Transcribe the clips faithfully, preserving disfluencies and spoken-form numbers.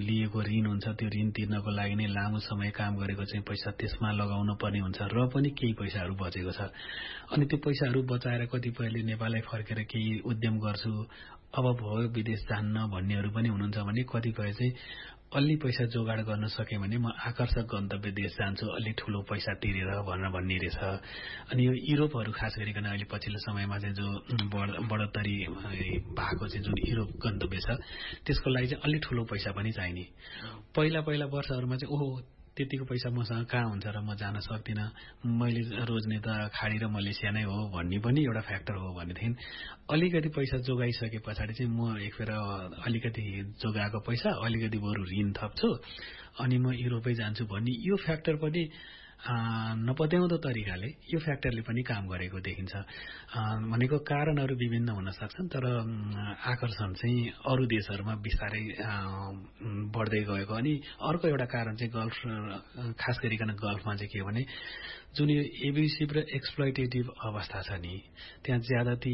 लिएको ऋण हुन्छ त्यो ऋण तिर्नको लागि नै लामो समय काम गरेको चाहिँ पैसा त्यसमा लगाउन पर्ने हुन्छ र पनि केही पैसाहरू बचेको छ। अनि त्यो पैसाहरू बचाएर कतिपयले नेपालै फर्केर केही उद्यम गर्छु अब भयो विदेश जान्न भन्नेहरू पनि हुनुहुन्छ भने कतिपय चाहिँ अलि पैसा जोगाड गर्न सके भने म आकर्षक गन्तव्य देश जान्छु अलि ठुलो पैसा तिरेर भनेर भन्ने रहेछ। अनि यो युरोपहरू खास गरिकन अहिले पछिल्लो समयमा चाहिँ जो बढोत्तरी भएको चाहिँ जुन युरोप गन्तव्य छ त्यसको लागि चाहिँ अलि ठुलो पैसा पनि चाहिने। पहिला पहिला वर्षहरूमा चाहिँ ओहो त्यतिको पैसा मसँग कहाँ हुन्छ र म जान सक्दिनँ, मैले रोज्ने त खाडी र मलेसिया नै हो भन्ने पनि एउटा फ्याक्टर हो भनेदेखि अलिकति पैसा जोगाइसके पछाडि चाहिँ म एकफेर अलिकति जोगाएको पैसा अलिकति बरु ऋण थप्छु अनि म युरोपै जान्छु भन्ने यो फ्याक्टर पनि नपत्याउँदो तरिकाले यो फ्याक्टरले पनि काम गरेको देखिन्छ। भनेको कारणहरू विभिन्न हुन सक्छन् तर आकर्षण चाहिँ अरू देशहरूमा बिस्तारै बढ्दै गएको। अनि अर्को एउटा कारण चाहिँ गल्फ खास गरिकन गल्फमा चाहिँ के हो भने जुन यो एब्युसिभ र एक्सप्लोइटेटिभ अवस्था छ नि त्यहाँ ज्यादा ती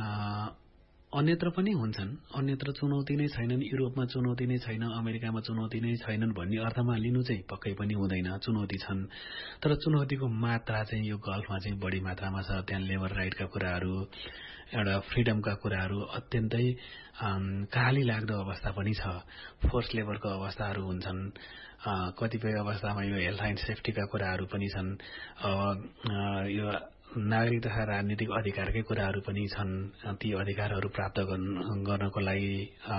अन्यत्र पनि हुन्छन्, अन्यत्र चुनौती नै छैनन्, युरोपमा चुनौती नै छैन, अमेरिकामा चुनौती नै छैनन् भन्ने अर्थमा लिनु चाहिँ पक्कै पनि हुँदैन, चुनौती छन् तर चुनौतीको मात्रा चाहिँ यो गल्फमा चाहिँ बढी मात्रामा छ। त्यहाँ लेबर राइटका कुराहरू एउटा फ्रिडमका कुराहरू अत्यन्तै काली लाग्दो अवस्था पनि छ, फोर्स लेबरको अवस्थाहरू हुन्छन्, कतिपय अवस्थामा यो हेल्थ एन्ड सेफ्टीका कुराहरू पनि छन्, यो नागरिक तथा राजनीतिक अधिकारकै कुराहरू पनि छन्। ती अधिकारहरू प्राप्त गर्नको लागि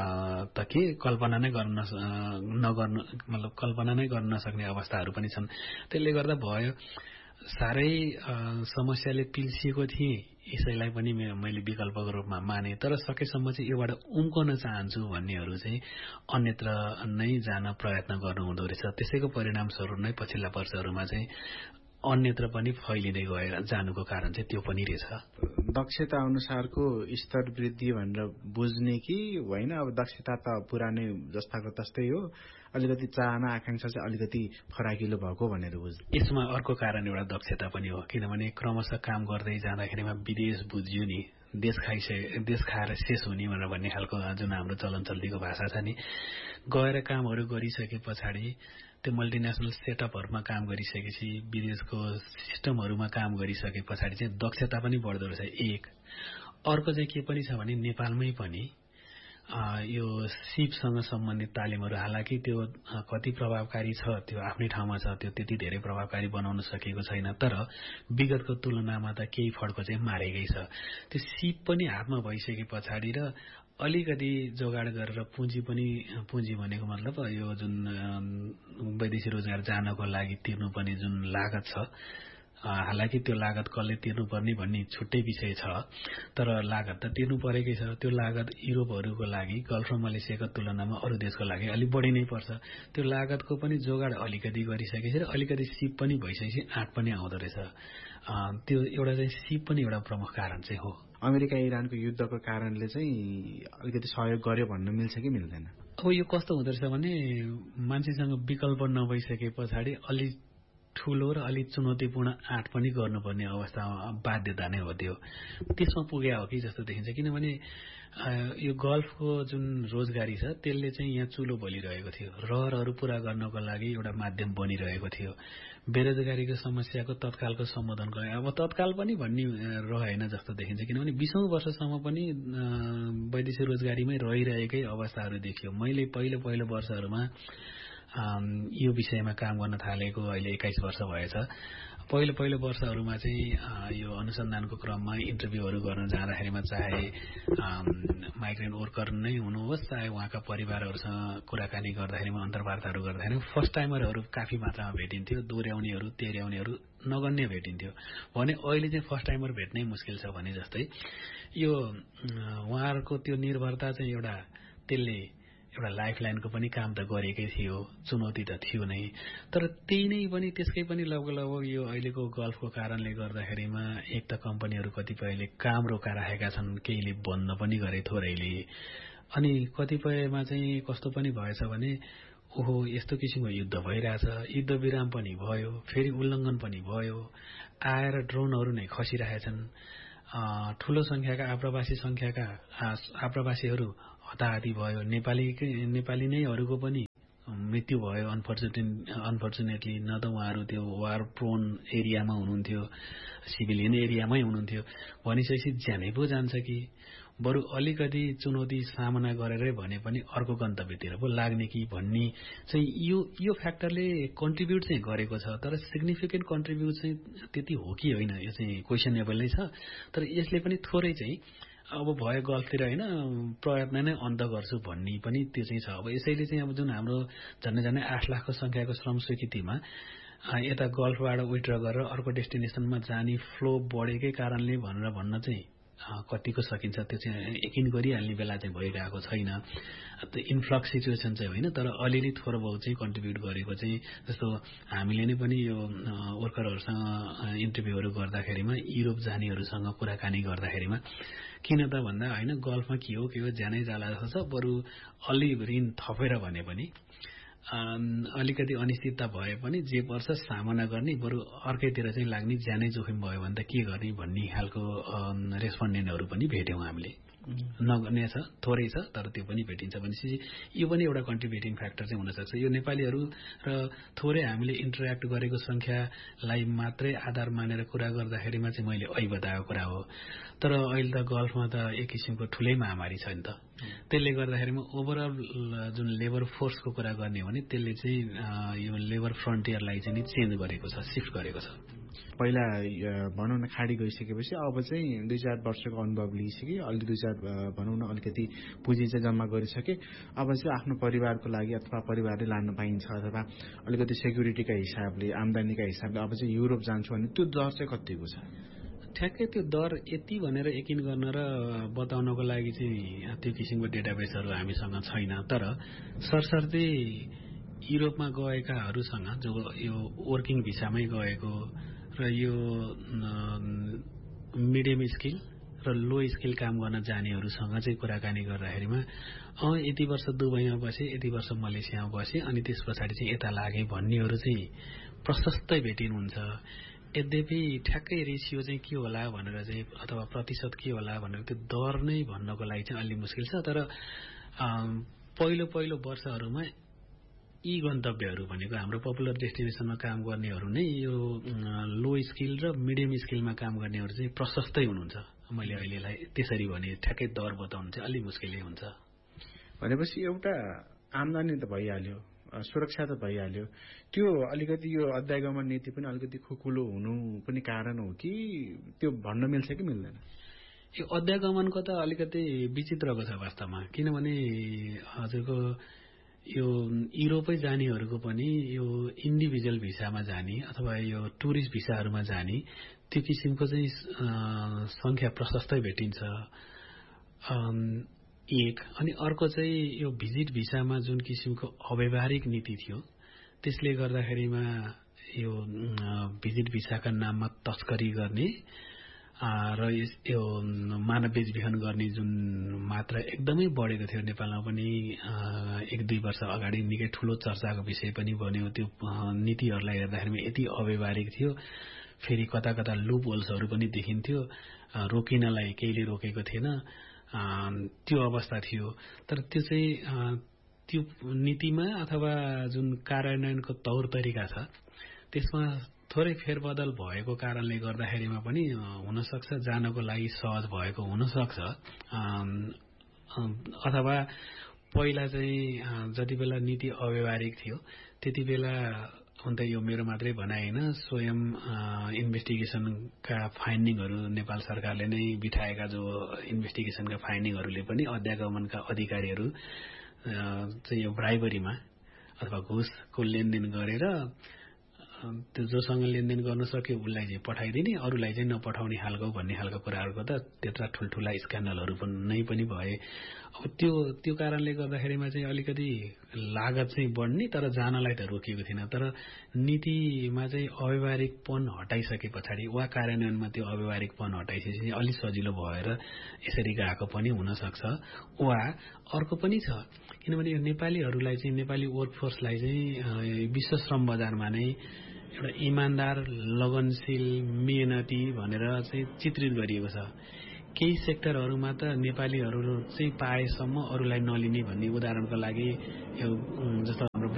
त के कल्पना नै गर्न नगर्नु मतलब कल्पना नै गर्न नसक्ने अवस्थाहरू पनि छन्। त्यसले गर्दा भयो साह्रै समस्याले पिल्सिएको थिएँ, यसैलाई पनि मैले विकल्पको रूपमा माने तर सकेसम्म चाहिँ योबाट उम्कन चाहन्छु भन्नेहरू चाहिँ अन्यत्र नै जान प्रयत्न गर्नु हुँदो रहेछ। त्यसैको परिणामस्वरूप नै पछिल्ला वर्षहरूमा चाहिँ अन्यत्र पनि फैलिँदै गएर जानुको कारण चाहिँ त्यो पनि रहेछ। दक्षता अनुसारको स्तर वृद्धि भनेर बुझ्ने कि होइन? अब दक्षता त पुरानै जस्ताको तस्तै हो, अलिकति चाहना आकांक्षा चाहिँ अलिकति फराकिलो भएको भनेर बुझ्नु। यसमा अर्को कारण एउटा दक्षता पनि हो, किनभने क्रमशः काम गर्दै जाँदाखेरिमा विदेश बुझ्यो नि, देश खाइसके देश खाएर शेष हुने भनेर भन्ने खालको जुन हाम्रो चलन चल्तीको भाषा छ नि, गएर कामहरू गरिसके पछाडि त्यो मल्टिनेसनल सेटअपहरूमा काम गरिसकेपछि विदेशको सिस्टमहरूमा काम गरिसके पछाडि चाहिँ दक्षता पनि बढ्दो रहेछ एक। अर्को चाहिँ के पनि छ भने नेपालमै पनि यो सिपसँग सम्बन्धित तालिमहरू हालाकि त्यो कति प्रभावकारी छ त्यो आफ्नै ठाउँमा छ, त्यो त्यति धेरै प्रभावकारी बनाउन सकेको छैन तर विगतको तुलनामा त केही फड्को चाहिँ मारेकै छ। त्यो सिप पनि हातमा भइसके पछाडि र अलिकति जोगाड गरेर पुँजी पनि पुँजी भनेको मतलब यो जुन वैदेशिक रोजगार जानको लागि तिर्नुपर्ने जुन लागत छ, हालाकि त्यो लागत कसले तिर्नुपर्ने भन्ने छुट्टै विषय छ तर लागत त तिर्नु परेकै छ। त्यो लागत युरोपहरूको लागि गल्फ र मलेसियाको तुलनामा अरू देशको लागि अलिक बढी नै पर्छ। त्यो लागतको पनि जोगाड अलिकति गरिसकेपछि र अलिकति सिप पनि भइसकेपछि आँट पनि आउँदो रहेछ। त्यो एउटा चाहिँ सिप पनि एउटा प्रमुख कारण चाहिँ हो। अमेरिका इरानको युद्धको कारणले चाहिँ अलिकति सहयोग गर्यो भन्न मिल्छ कि मिल्दैन? अब यो कस्तो हुँदो रहेछ भने मान्छेसँग विकल्प नभइसके पछाडि अलि ठुलो र अलिक चुनौतीपूर्ण आँट पनि गर्नुपर्ने अवस्था बाध्यता नै हो, त्यो त्यसमा पुग्या हो कि जस्तो देखिन्छ। किनभने यो गल्फको जुन रोजगारी छ त्यसले चाहिँ यहाँ चुलो बलिरहेको थियो, रहरहरू पूरा गर्नको लागि एउटा माध्यम बनिरहेको थियो। बेरोजगारीको समस्याको तत्कालको सम्बोधनको लागि अब तत्काल पनि भन्ने रहेन जस्तो देखिन्छ, किनभने बीसौं वर्षसम्म पनि वैदेशिक रोजगारीमै रहिरहेकै अवस्थाहरू देखियो। मैले पहिलो पहिलो वर्षहरूमा यो विषयमा काम गर्न थालेको अहिले एक्काइस वर्ष भएछ। पहिलो पहिलो वर्षहरूमा चाहिँ यो अनुसन्धानको क्रममा इन्टरभ्यूहरू गर्न जाँदाखेरिमा चाहे माइग्रेन्ट वर्कर नै हुनुहोस् चाहे उहाँका परिवारहरूसँग कुराकानी गर्दाखेरिमा अन्तर्वार्ताहरू गर्दाखेरि फर्स्ट टाइमरहरू काफी मात्रामा भेटिन्थ्यो, दोहोऱ्याउनेहरू तेह्र्याउनेहरू नगन्य भेटिन्थ्यो भने अहिले चाहिँ फर्स्ट टाइमर भेट्नै मुस्किल छ भने जस्तै यो उहाँहरूको त्यो निर्भरता चाहिँ एउटा त्यसले एउटा लाइफ लाइनको पनि काम त गरेकै थियो, चुनौती त थियो नै तर त्यही नै पनि त्यसकै पनि लगभग लगभग यो अहिलेको गल्फको कारणले गर्दाखेरिमा एक त कम्पनीहरू कतिपयले काम रोकाराखेका छन्, केहीले बन्द पनि गरे थोरैले, अनि कतिपयमा चाहिँ कस्तो पनि भएछ भने ओहो यस्तो किसिमको युद्ध भइरहेछ, युद्ध विराम पनि भयो फेरि उल्लङ्घन पनि भयो, आएर ड्रोनहरू नै खसिरहेछन्, ठूलो संख्याका आप्रवासी संख्याका आप्रवासीहरू हताहती भयो, नेपाली नेपाली नैहरूको पनि मृत्यु भयो अनफर्चुनेट अनफर्चुनेटली न त उहाँहरू त्यो वार प्रोन एरियामा हुनुहुन्थ्यो, सिभिलियन एरियामै हुनुहुन्थ्यो भनिसकेपछि ज्यानै पो जान्छ कि बरु अलिकति चुनौती सामना गरेरै भने पनि अर्को गन्तव्यतिर पो लाग्ने कि भन्ने चाहिँ यो यो फ्याक्टरले कन्ट्रिब्युट चाहिँ गरेको छ। तर सिग्निफिकेन्ट कन्ट्रिब्युट चाहिँ त्यति हो कि होइन यो चाहिँ क्वेसनेबल नै छ। तर यसले पनि थोरै चाहिँ अब भयो गल्फतिर होइन प्रयत्न नै अन्त गर्छु भन्ने पनि त्यो चाहिँ छ। अब यसैले चाहिँ अब जुन हाम्रो झन्डै झन्डै आठ लाखको संख्याको श्रम स्वीकृतिमा यता गल्फबाट विथड्र गरेर अर्को डेस्टिनेसनमा जाने फ्लो बढेकै कारणले भनेर भन्न चाहिँ कतिको सकिन्छ त्यो चाहिँ यकिन गरिहाल्ने बेला चाहिँ भइरहेको छैन। त्यो इन्फ्लक्स सिचुएसन चाहिँ होइन, तर अलिअलि थोरो बहुत चाहिँ कन्ट्रिब्युट गरेको चाहिँ जस्तो हामीले नै पनि यो वर्करहरूसँग इन्टरभ्यूहरू गर्दाखेरिमा युरोप जानेहरूसँग कुराकानी गर्दाखेरिमा किन त भन्दा होइन गल्फमा के हो के हो ज्यानै जाला जस्तो छ, बरु अलि ऋण थपेर भने पनि अलिकति अनिश्चितता भए पनि जे पर्छ सामना गर्ने बरु अर्कैतिर चाहिँ लाग्ने ज्यानै जोखिम भयो भने त के गर्ने भन्ने खालको रेस्पोन्डेन्टहरू पनि भेट्यौँ हामीले। नगर्ने छ थोरै छ तर त्यो पनि भेटिन्छ भनेपछि यो पनि एउटा कन्ट्रिब्युटिङ फ्याक्टर चाहिँ हुनसक्छ। यो नेपालीहरू र थोरै हामीले इन्टरेक्ट गरेको संख्यालाई मात्रै आधार मानेर कुरा गर्दाखेरिमा चाहिँ मैले अहिले बताएको कुरा हो। तर अहिले त गल्फमा त एक किसिमको ठुलै महामारी छ नि त, त्यसले गर्दाखेरिमा ओभरअल जुन लेबर फोर्सको कुरा गर्ने हो भने त्यसले चाहिँ यो लेबर फ्रन्टियरलाई चाहिँ चेन्ज गरेको छ, सिफ्ट गरेको छ। पहिला भनौँ न खाडी गइसकेपछि अब चाहिँ दुई चार वर्षको अनुभव लिइसके, अलि दुई चार भनौँ न अलिकति पुँजी चाहिँ जम्मा गरिसके, अब चाहिँ आफ्नो परिवारको लागि अथवा परिवारले लान पाइन्छ अथवा अलिकति सेक्युरिटीका हिसाबले आम्दानीका हिसाबले अब चाहिँ युरोप जान्छु भने त्यो दर चाहिँ कतिको छ? ठ्याक्कै त्यो दर यति भनेर यकिन गर्न र बताउनको लागि चाहिँ त्यो किसिमको डेटाबेसहरू हामीसँग छैन। तर सरसर्ती युरोपमा गएकाहरूसँग जो यो वर्किङ भिसामै गएको र यो मिडियम स्किल र लो स्किल काम गर्न जानेहरूसँग चाहिँ कुराकानी गर्दाखेरिमा अँ यति वर्ष दुबईमा बसेँ, यति वर्ष मलेसियामा बसेँ अनि त्यस पछाडि चाहिँ यता लागेँ भन्नेहरू चाहिँ प्रशस्तै भेटिनुहुन्छ। यद्यपि ठ्याक्कै रेसियो चाहिँ के होला भनेर चाहिँ अथवा प्रतिशत के होला भनेर त्यो दर नै भन्नको लागि चाहिँ अलि मुस्किल छ। तर पहिलो पहिलो वर्षहरूमा यी गन्तव्यहरू भनेको हाम्रो पपुलर डेस्टिनेसनमा काम गर्नेहरू नै यो लो स्किल र मिडियम स्किलमा काम गर्नेहरू चाहिँ प्रशस्तै हुनुहुन्छ। मैले अहिलेलाई त्यसरी भने ठ्याक्कै दर बताउनु चाहिँ अलि मुस्किलै हुन्छ। भनेपछि एउटा आम्दानी त भइहाल्यो, सुरक्षा त भइहाल्यो, त्यो अलिकति यो अध्यागमन नीति पनि अलिकति खुकुलो हुनु पनि कारण हो कि त्यो भन्न मिल्छ कि मिल्दैन? यो अध्यागमनको त अलिकति विचित्रको छ वास्तवमा, किनभने हजुरको यो युरोपै जानेहरूको पनि यो इन्डिभिजुअल भिसामा जाने अथवा यो टुरिस्ट भिसाहरूमा जाने त्यो किसिमको चाहिँ संख्या प्रशस्तै भेटिन्छ एक। अनि अर्को चाहिँ यो भिजिट भिसामा जुन किसिमको अव्यवहारिक नीति थियो त्यसले गर्दाखेरिमा यो भिजिट भिसाका नाममा तस्करी गर्ने र यो मानव बेचबिखन गर्ने जुन मात्रा एकदमै बढेको थियो नेपालमा पनि एक दुई वर्ष अगाडि निकै ठुलो चर्चाको विषय पनि बन्यो। त्यो नीतिहरूलाई हेर्दाखेरि यति अव्यवहारिक थियो, फेरि कता कता लुप होल्सहरू पनि देखिन्थ्यो, रोकिनलाई केहीले रोकेको थिएन, त्यो अवस्था थियो। तर त्यो चाहिँ त्यो नीतिमा अथवा जुन कार्यान्वयनको तौर तरिका छ त्यसमा थोरै फेरबदल भएको कारणले गर्दाखेरिमा पनि हुनसक्छ जानको लागि सहज भएको हुनसक्छ। अथवा पहिला चाहिँ जति बेला नीति अव्यवहारिक थियो त्यति बेला अन्त यो मेरो मात्रै भनाइ होइन, स्वयं इन्भेस्टिगेसनका फाइन्डिङहरू नेपाल सरकारले नै बिठाएका जो इन्भेस्टिगेसनका फाइन्डिङहरूले पनि अध्यागमनका अधिकारीहरू चाहिँ यो ब्राइबरीमा अथवा घुसको लेनदेन गरेर त्यो जोसँग लेनदेन गर्न सक्यो उसलाई चाहिँ पठाइदिने, अरूलाई चाहिँ नपठाउने खालको भन्ने खालको कुराहरूको त त्यत्रा ठुल्ठुला स्क्यान्डलहरू पनि नै पनि भए। अब त्यो त्यो कारणले गर्दाखेरिमा चाहिँ अलिकति लागत चाहिँ बढ्ने, तर जानलाई त रोकिएको थिएन। तर नीतिमा चाहिँ अव्यवहारिकपन हटाइसके पछाडि वा कार्यान्वयनमा त्यो अव्यवहारिकपन हटाइसकेपछि अलिक सजिलो भएर यसरी गएको पनि हुनसक्छ। वा अर्को पनि छ, किनभने यो नेपालीहरूलाई चाहिँ नेपाली वर्कफोर्सलाई चाहिँ विश्व श्रम बजारमा नै एउटा इमान्दार, लगनशील, मेहनती भनेर चाहिँ चित्रित गरिएको छ। केही सेक्टरहरूमा त नेपालीहरू चाहिँ पाएसम्म अरूलाई नलिने भन्ने, उदाहरणको लागि यो जस्तो हाम्रो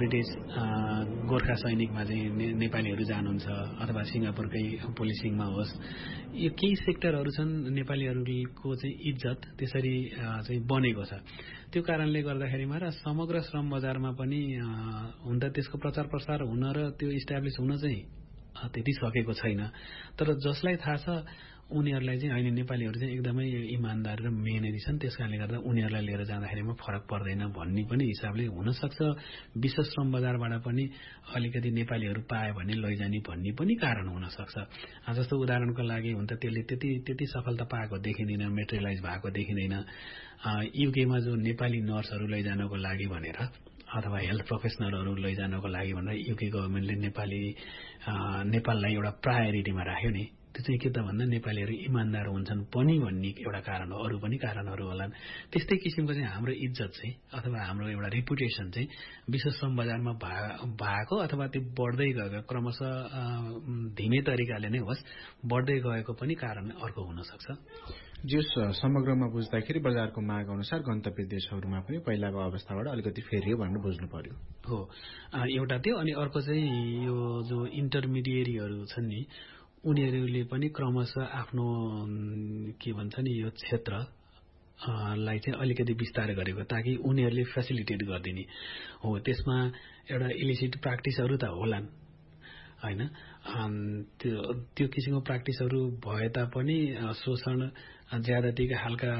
ब्रिटिस गोर्खा सैनिकमा चाहिँ नेपालीहरू जानुहुन्छ अथवा सिङ्गापुरकै पुलिसिङमा होस्, यो केही सेक्टरहरू छन् नेपालीहरूको चाहिँ इज्जत त्यसरी चाहिँ बनेको छ। त्यो कारणले गर्दाखेरिमा र समग्र श्रम बजारमा पनि हुन त त्यसको प्रचार प्रसार हुन र त्यो इस्टाब्लिस हुन चाहिँ त्यति सकेको छैन। तर जसलाई थाहा छ उनीहरूलाई चाहिँ होइन नेपालीहरू चाहिँ एकदमै इमान्दार र मेहनती छन्, त्यस कारणले गर्दा उनीहरूलाई लिएर जाँदाखेरिमा फरक पर्दैन भन्ने पनि हिसाबले हुनसक्छ। विश्व श्रम बजारबाट पनि अलिकति नेपालीहरू पायो भने लैजाने भन्ने पनि कारण हुनसक्छ। जस्तो उदाहरणको लागि हुन त त्यसले त्यति त्यति सफलता पाएको देखिँदैन, मेटेरियलाइज भएको देखिँदैन। युकेमा जो नेपाली नर्सहरू लैजानको लागि भनेर अथवा हेल्थ प्रोफेसनलहरू लैजानको लागि भनेर युके गभर्मेन्टले नेपाली नेपाललाई एउटा प्रायोरिटीमा राख्यो नि। त्यो चाहिँ के त भन्दा नेपालीहरू इमान्दार हुन्छन् पनि भन्ने एउटा कारण हो, अरू पनि कारणहरू होलान्। त्यस्तै किसिमको चाहिँ हाम्रो इज्जत चाहिँ अथवा हाम्रो एउटा रेपुटेसन चाहिँ विश्व श्रम बजारमा भएको अथवा त्यो बढ्दै गएको क्रमशः धीमे तरिकाले नै होस् बढ्दै गएको पनि कारण अर्को हुनसक्छ। जस समग्रमा बुझ्दाखेरि बजारको माग अनुसार गन्तव्य देशहरूमा पनि पहिलाको अवस्थाबाट अलिकति फेरियो भनेर बुझ्नु पर्यो। हो, एउटा त्यो। अनि अर्को चाहिँ यो जो इन्टरमिडिएरीहरू छन् नि उनीहरूले पनि क्रमशः आफ्नो के भन्छ नि यो क्षेत्र लाई चाहिँ अलिकति विस्तार गरेको ताकि उनीहरूले फेसिलिटेट गरिदिने हो। त्यसमा एउटा इलिसिट प्र्याक्टिसहरू त होलान् होइन, त्यो त्यो किसिमको प्र्याक्टिसहरू भए तापनि शोषण ज्यादतीका खालका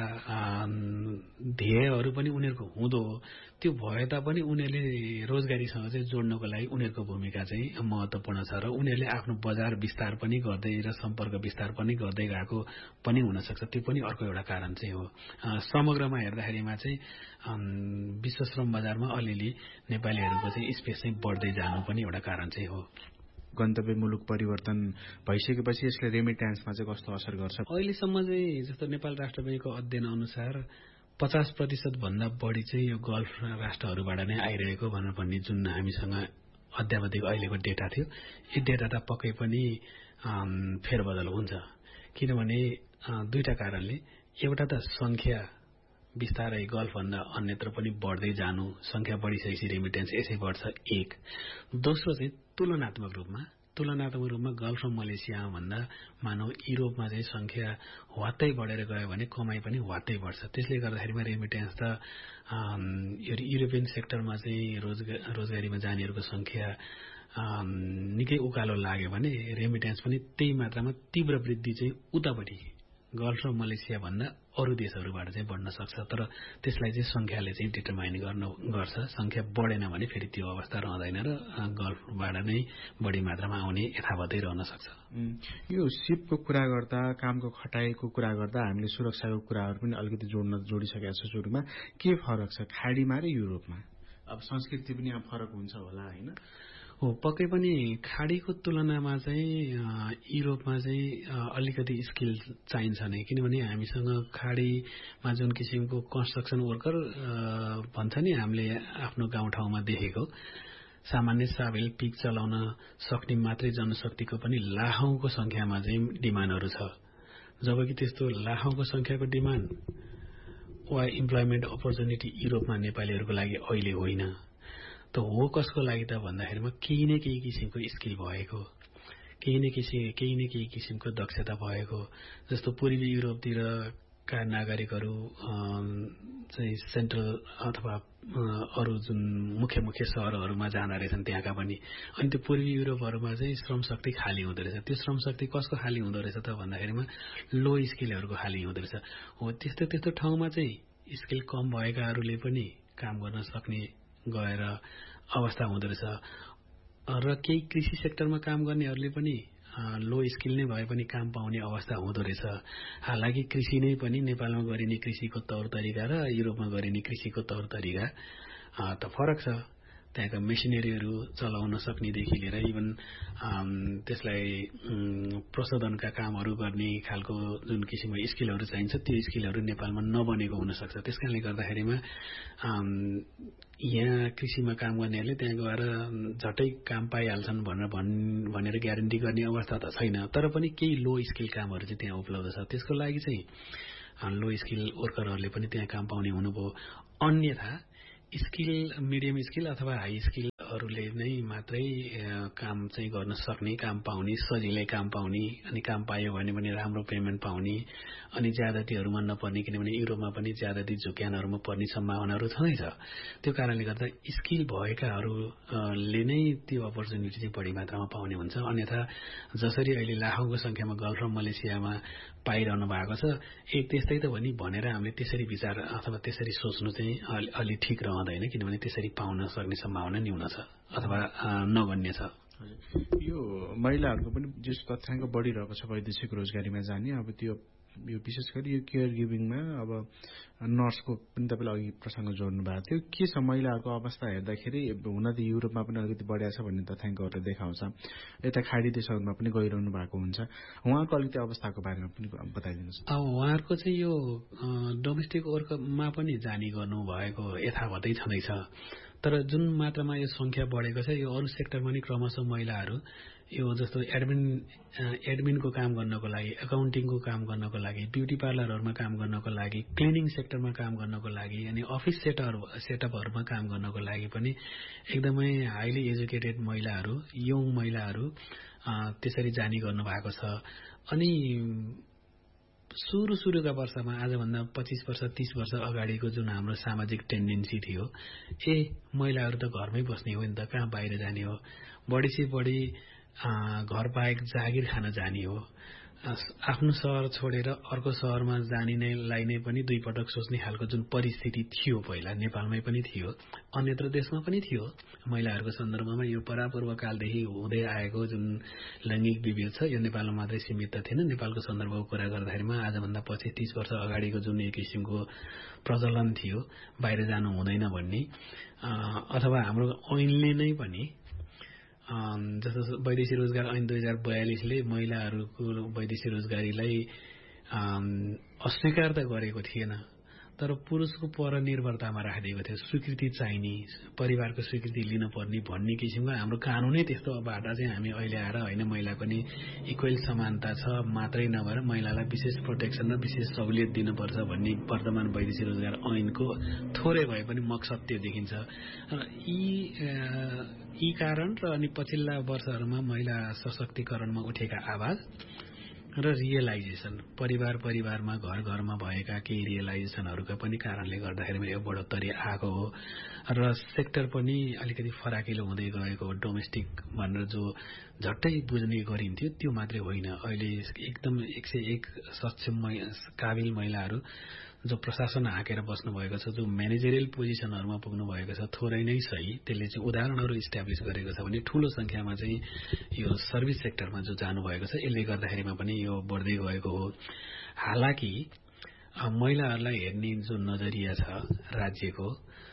ध्येयहरू पनि उनीहरूको हुँदो हो। त्यो भए तापनि उनीहरूले रोजगारीसँग चाहिँ जोड्नको लागि उनीहरूको भूमिका चाहिँ महत्त्वपूर्ण छ र उनीहरूले आफ्नो बजार विस्तार पनि गर्दै र सम्पर्क विस्तार पनि गर्दै गएको पनि हुनसक्छ। त्यो पनि अर्को एउटा कारण चाहिँ हो। समग्रमा हेर्दाखेरिमा चाहिँ विश्व श्रम बजारमा अलिअलि नेपालीहरूको चाहिँ स्पेस चाहिँ बढ्दै जानु पनि एउटा कारण चाहिँ हो। गन्तव्य मुलुक परिवर्तन भइसकेपछि यसले रेमिट्यान्समा चाहिँ कस्तो असर गर्छ? अहिलेसम्म चाहिँ जस्तो नेपाल राष्ट्र ब्याङ्कको अध्ययन अनुसार पचास प्रतिशत भन्दा बढी चाहिँ यो गल्फ राष्ट्रहरूबाट नै आइरहेको भनेर भन्ने जुन हामीसँग अद्यावधिक अहिलेको डेटा थियो, यो डेटा त पक्कै पनि फेरबदल हुन्छ। किनभने दुईटा कारणले, एउटा त संख्या बिस्तारै गल्फभन्दा अन्यत्र पनि बढ्दै जानु, संख्या बढिसकेपछि रेमिटेन्स यसै बढ्छ एक। दोस्रो चाहिँ तुलनात्मक रूपमा तुलनात्मक रूपमा गल्फ र मलेसियामा भन्दा मानव युरोपमा चाहिँ संख्या वात्तै बढेर गयो भने कमाई पनि वात्तै बढ्छ। त्यसले गर्दाखेरिमा रेमिटेन्स त युरोपियन सेक्टरमा चाहिँ रोजगार रोजगारीमा जानेहरूको संख्या निकै उकालो लाग्यो भने रेमिटेन्स पनि त्यही मात्रामा तीव्र वृद्धि चाहिँ उतापट्टि गल्फ र मलेसिया भन्दा अरू देशहरूबाट चाहिँ बढ्न सक्छ। तर त्यसलाई चाहिँ संख्याले चाहिँ डिटरमाइन गर्न गर्छ। संख्या बढेन भने फेरि त्यो अवस्था रहँदैन र गल्फबाट नै बढी मात्रामा आउने यथावतै रहन सक्छ। यो सिपको कुरा गर्दा, कामको खटाइको कुरा गर्दा हामीले सुरक्षाको कुराहरू पनि अलिकति जोड्न जोडिसकेका छ सुरुमा। के फरक छ खाडीमा र युरोपमा? अब संस्कृति पनि यहाँ फरक हुन्छ होला होइन? हो, पक्कै पनि खाडीको तुलनामा चाहिँ युरोपमा चाहिँ अलिकति स्किल चाहिन्छ नै। किनभने हामीसँग खाडीमा जुन किसिमको कन्स्ट्रक्सन वर्कर भन्छ नि हामीले आफ्नो गाउँठाउँमा देखेको, सामान्य साबेल पिक चलाउन सक्ने मात्रै जनशक्तिको पनि लाखौंको संख्यामा चाहिँ डिमान्डहरू छ। जबकि त्यस्तो लाखौंको संख्याको डिमान्ड वा इम्प्लोइमेन्ट अपर्च्युनिटी युरोपमा नेपालीहरूको लागि अहिले होइन। त हो कसको लागि त भन्दाखेरिमा केही न केही किसिमको स्किल भएको, केही न किसिम केही न केही किसिमको दक्षता भएको। जस्तो पूर्वी युरोपतिरका नागरिकहरू चाहिँ सेन्ट्रल अथवा अरू जुन मुख्य मुख्य सहरहरूमा जाँदा रहेछन् त्यहाँका पनि, अनि त्यो पूर्वी युरोपहरूमा चाहिँ श्रमशक्ति खाली हुँदो रहेछ। त्यो श्रमशक्ति कसको खाली हुँदो रहेछ त भन्दाखेरिमा लो स्किलहरूको खाली हुँदो रहेछ। हो, त्यस्तो त्यस्तो ठाउँमा चाहिँ स्किल कम भएकाहरूले पनि काम गर्न सक्ने गएर अवस्था हुँदो रहेछ र केही कृषि सेक्टरमा काम गर्नेहरूले पनि लो स्किल नै भए पनि काम पाउने अवस्था हुँदो रहेछ। हालाकि कृषि नै पनि नेपालमा गरिने कृषिको तौर तरिका र युरोपमा गरिने कृषिको तौर तरिका त फरक छ। त्यहाँका मेसिनरीहरू चलाउन सक्नेदेखि लिएर इभन त्यसलाई प्रशोधनका कामहरू गर्ने खालको जुन किसिमको स्किलहरू चाहिन्छ त्यो स्किलहरू नेपालमा नबनेको हुनसक्छ। त्यस कारणले गर्दाखेरिमा यहाँ कृषिमा काम गर्नेहरूले त्यहाँ गएर झट्टै काम पाइहाल्छन् भनेर भनेर ग्यारेन्टी गर्ने अवस्था त छैन। तर पनि केही लो स्किल कामहरू चाहिँ त्यहाँ उपलब्ध छ। त्यसको लागि चाहिँ लो स्किल वर्करहरूले पनि त्यहाँ काम पाउने हुनुभयो। अन्यथा स्किल मिडियम स्किल अथवा हाई स्किल वर्गहरूले नै मात्रै काम चाहिँ गर्न सक्ने, काम पाउने, सजिलै काम पाउने, अनि काम पायो भने पनि राम्रो पेमेन्ट पाउने, अनि ज्यादतीहरूमा नपर्ने, किनभने युरोपमा पनि ज्यादती झुक्यानहरूमा पर्ने सम्भावनाहरू छँदैछ। त्यो कारणले गर्दा स्किल भएकाहरूले नै त्यो अपर्च्युनिटी चाहिँ बढी मात्रामा पाउने हुन्छ। अन्यथा जसरी अहिले लाखौंको संख्यामा गल्फ र मलेसियामा पाइरहनु भएको छ, ए त्यस्तै त हो नि भनेर हामीले त्यसरी विचार अथवा त्यसरी सोच्नु चाहिँ अलि ठिक रहँदैन, किनभने त्यसरी पाउन सक्ने सम्भावना न्यून छ अथवा नगण्य छ। यो महिलाहरूको पनि जो तथ्याङ्क बढिरहेको छ वैदेशिक रोजगारीमा जाने, अब त्यो यो विशेष गरी यो केयर गिभिङमा अब नर्सको पनि तपाईँले अघि प्रसङ्ग जोड्नु भएको थियो। के छ महिलाहरूको अवस्था हेर्दाखेरि, हुन त युरोपमा पनि अलिकति बढिया छ भन्ने तथ्याङ्कहरूले देखाउँछ, यता खाडी देशहरूमा पनि गइरहनु भएको हुन्छ। उहाँको अलिकति अवस्थाको बारेमा पनि बताइदिनुहोस्। अब उहाँहरूको चाहिँ यो डोमेस्टिक वर्कमा पनि जाने गर्नु भएको यथावतै छँदैछ, तर जुन मात्रामा यो संख्या बढेको छ, यो अरू सेक्टरमा नि क्रमशः महिलाहरू यो जस्तो एडमिन एडमिनको काम गर्नको लागि, एकाउन्टिङको काम गर्नको लागि, ब्युटी पार्लरहरूमा काम गर्नको लागि, क्लिनिङ सेक्टरमा काम गर्नको लागि, अनि अफिस सेटअप सेटअपहरूमा काम गर्नको लागि पनि एकदमै हाइली एजुकेटेड महिलाहरू, यङ महिलाहरू त्यसरी जाने गर्नु भएको छ। अनि सुरु सुरुका वर्षमा, आजभन्दा पच्चिस वर्ष तीस वर्ष अगाडिको जुन हाम्रो सामाजिक टेन्डेन्सी थियो, ए महिलाहरू त घरमै बस्ने हो नि त, कहाँ बाहिर जाने हो, बढीसी बढी घर बाहेक जागिर खान जाने हो, आफ्नो सहर छोडेर अर्को सहरमा जाने नैलाई नै पनि दुई पटक सोच्ने खालको जुन परिस्थिति थियो पहिला नेपालमै पनि थियो, अन्यत्र देशमा पनि थियो। महिलाहरूको सन्दर्भमा यो परापूर्व कालदेखि हुँदै आएको जुन लैङ्गिक विभेद छ, यो नेपालमा मात्रै सीमित थिएन। नेपालको सन्दर्भको कुरा गर्दाखेरिमा आजभन्दा पच्चिस तीस वर्ष अगाडिको जुन एक किसिमको प्रचलन थियो बाहिर जानु हुँदैन भन्ने, अथवा हाम्रो ऐनले नै पनि जस्तो वैदेशिक रोजगार ऐन दुई हजार बयालिसले महिलाहरूको वैदेशिक रोजगारीलाई अस्वीकार त गरेको थिएन, तर पुरुषको परनिर्भरतामा राखिदिएको थियो। स्वीकृति चाहिने, परिवारको स्वीकृति लिनुपर्ने भन्ने किसिमको हाम्रो कानुनै त्यस्तोबाट चाहिँ हामी अहिले आएर होइन महिला पनि इक्वल समानता छ मात्रै नभएर महिलालाई विशेष प्रोटेक्सन र विशेष सहुलियत दिनुपर्छ भन्ने वर्तमान वैदेशिक रोजगार ऐनको थोरै भए पनि मकसद त्यो देखिन्छ। यी यी कारण र अनि पछिल्ला वर्षहरूमा महिला सशक्तिकरणमा उठेका आवाज र रियलाइजेसन, परिवार परिवारमा घर घरमा भएका केही रियलाइजेसनहरूका पनि कारणले गर्दाखेरि यो बढोत्तरी आएको हो र सेक्टर पनि अलिकति फराकिलो हुँदै गएको हो। डोमेस्टिक भनेर जो झट्टै बुझ्ने गरिन्थ्यो त्यो मात्रै होइन, अहिले एकदम एक सय एक सक्षम काबिल महिलाहरू जो प्रशासन हाकेर बस्नु भएको छ, जो म्यानेजरियल पोजिसनहरूमा पुग्नु भएको छ, थोरै नै सही त्यसले चाहिँ उदाहरणहरू इस्टाब्लिस गरेको छ भने ठूलो संख्यामा चाहिँ यो सर्भिस सेक्टरमा जो जानुभएको छ, यसले गर्दाखेरिमा पनि यो बढ्दै गएको हो। हालाकि महिलाहरूलाई हेर्ने जुन नजरिया छ राज्यको,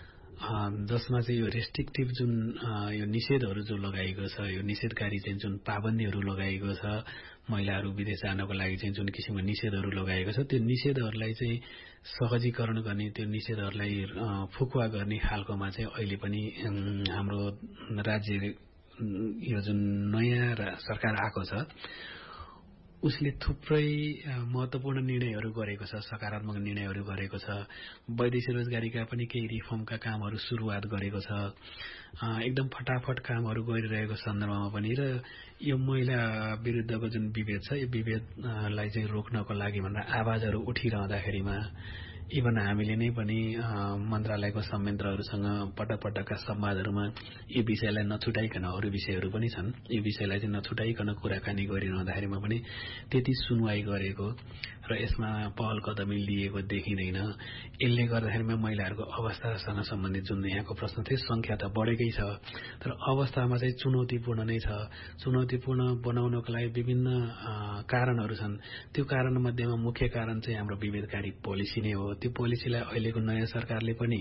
जसमा चाहिँ यो रेस्ट्रिक्टिभ जुन यो निषेधहरू जो लगाइएको छ, यो निषेधकारी चाहिँ जुन पाबन्दीहरू लगाइएको छ, महिलाहरू विदेश जानको लागि चाहिँ जुन किसिमको निषेधहरू लगाइएको छ, त्यो निषेधहरूलाई चाहिँ सहजीकरण गर्ने, त्यो निषेधहरूलाई फुकुवा गर्ने खालकोमा चाहिँ अहिले पनि हाम्रो राज्य यो जुन नयाँ सरकार आएको छ उसले थुप्रै महत्त्वपूर्ण निर्णयहरू गरेको छ, सकारात्मक निर्णयहरू गरेको छ। वैदेशिक रोजगारीका पनि केही रिफर्मका कामहरू सुरुवात गरेको छ, एकदम फटाफट कामहरू गरिरहेको सन्दर्भमा पनि। र यो महिला विरुद्धको जुन विभेद छ, यो विभेदलाई चाहिँ रोक्नको लागि भनेर आवाजहरू उठिरहँदाखेरिमा इभन हामीले नै पनि मन्त्रालयको संयन्त्रहरूसँग पटक पटकका संवादहरूमा यो विषयलाई नछुटाइकन, अरू विषयहरू पनि छन्, यो विषयलाई चाहिँ नछुटाइकन कुराकानी गरिरहँदाखेरिमा पनि त्यति सुनवाई गरेको र यसमा पहल कदमी लिएको देखिँदैन। यसले गर्दाखेरिमा महिलाहरूको अवस्थासँग सम्बन्धित जुन यहाँको प्रश्न थियो, संख्या त बढेकै छ, तर अवस्थामा चाहिँ चुनौतीपूर्ण नै छ। चुनौतीपूर्ण बनाउनको लागि विभिन्न कारणहरू छन्। त्यो कारण मध्येमा मुख्य कारण चाहिँ हाम्रो विभेदकारी पोलिसी नै हो। त्यो पोलिसीलाई अहिलेको नयाँ सरकारले पनि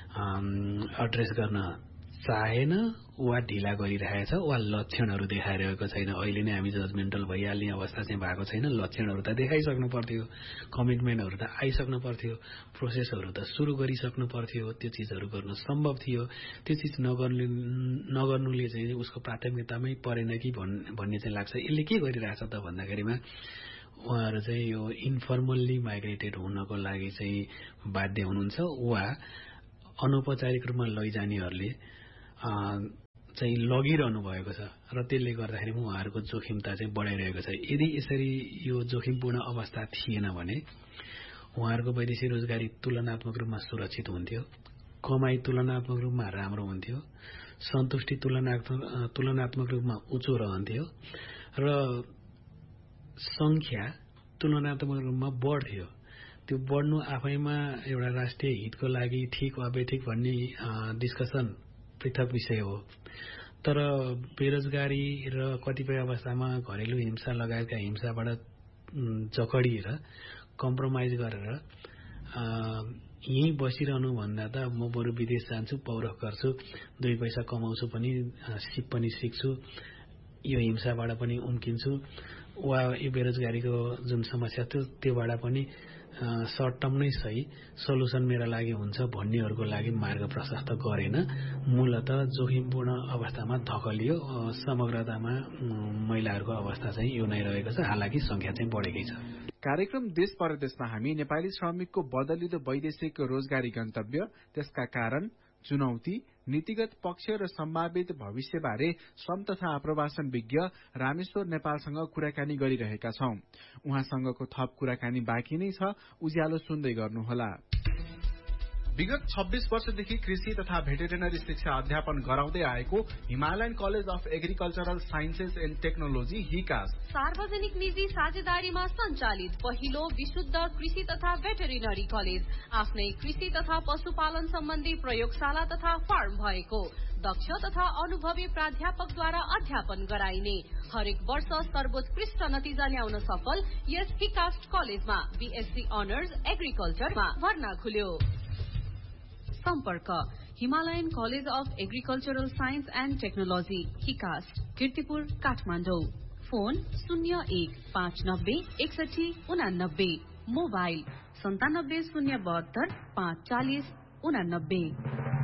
एड्रेस गर्न चाहेन वा ढिला गरिरहेछ वा लक्षणहरू देखाइरहेको छैन। अहिले नै हामी जजमेन्टल भइहाल्ने अवस्था चाहिँ भएको छैन। लक्षणहरू त देखाइसक्नु पर्थ्यो, कमिटमेन्टहरू त आइसक्नु पर्थ्यो, प्रोसेसहरू त सुरु गरिसक्नु पर्थ्यो, त्यो चिजहरू गर्न सम्भव थियो। त्यो चिज नगर्नु नगर्नुले चाहिँ उसको प्राथमिकतामै परेन कि भन्ने चाहिँ लाग्छ। यसले के गरिरहेछ त भन्दाखेरिमा उहाँहरू चाहिँ यो इन्फर्मल्ली माइग्रेटेड हुनको लागि चाहिँ बाध्य हुनुहुन्छ वा अनौपचारिक रूपमा लैजानेहरूले चाहिँ लगिरहनु भएको छ र त्यसले गर्दाखेरि उहाँहरूको जोखिमता चाहिँ बढाइरहेको छ। यदि यसरी यो जोखिमपूर्ण अवस्था थिएन भने उहाँहरूको वैदेशिक रोजगारी तुलनात्मक रूपमा सुरक्षित हुन्थ्यो, कमाई तुलनात्मक रूपमा राम्रो हुन्थ्यो, सन्तुष्टि तुलनात्मक तुलनात्मक रूपमा उच्च रहन्थ्यो र संख्या तुलनात्मक रूपमा बढ्थ्यो। त्यो बढ्नु आफैमा एउटा राष्ट्रिय हितको लागि ठिक वा बेठिक भन्ने डिस्कसन पृथक विषय हो। तर बेरोजगारी र कतिपय अवस्थामा घरेलु हिंसा लगायतका हिंसाबाट जकडिएर कम्प्रोमाइज गरेर यहीँ बसिरहनु भन्दा त म बरु विदेश जान्छु, पौरख गर्छु, दुई पैसा कमाउँछु पनि, सिप पनि सिक्छु, यो हिंसाबाट पनि उम्किन्छु वा यो बेरोजगारीको जुन समस्या थियो त्योबाट पनि सर्ट टर्म नै सही सल्युसन मेरा लागि हुन्छ भन्नेहरूको लागि मार्ग प्रशस्त गरेन। मूलत जोखिमपूर्ण अवस्थामा धकलियो। समग्रतामा महिलाहरूको अवस्था चाहिँ यो नै रहेको छ, हालाकि संख्या चाहिँ बढेकै छ। कार्यक्रम देश परदेशमा हामी नेपाली श्रमिकको बदलिदो वैदेशिक रोजगारी गन्तव्य, त्यसका कारण, चुनौती, नीतिगत पक्ष र सम्भावित भविष्यबारे श्रम तथा आप्रवासन विज्ञ रामेश्वर नेपालसँग कुराकानी गरिरहेका छौं। उहाँसँगको थप कुराकानी बाँकी नै छ, उज्यालो सुन्दै गर्नुहोला। विगत छब्बीस वर्षदेखि कृषि तथा भेटेरिनरी शिक्षा अध्यापन गराउँदै आएको Himalayan college of agricultural sciences and technology हिकास सार्वजनिक निजी साझेदारीमा सञ्चालित पहिलो विशुद्ध कृषि तथा भेटेरिनरी कलेज, आफ्नै कृषि तथा पशुपालन सम्बन्धी प्रयोगशाला तथा फार्म भएको, दक्ष तथा अनुभवी प्राध्यापकद्वारा अध्यापन गराइने, हरेक वर्ष सर्वोत्कृष्ट नतिजा ल्याउन सफल यस हिकास्ट कलेजमा बीएससी अनर्स एग्रिकल्चरमा भर्ना खुल्यो। सम्पर्क Himalayan college of agricultural science and technology हिकास्ट, Kirtipur, Kathmandu. Phone शून्य एक पाँच नब्बे एकसठी उनानब्बे, मोबाइल सन्तानब्बे शून्य बहत्तर पाँच चालिस उनानब्बे।